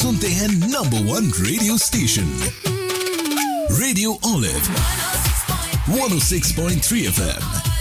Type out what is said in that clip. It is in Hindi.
सुनते हैं number 1 radio station radio olive 106.3 FM।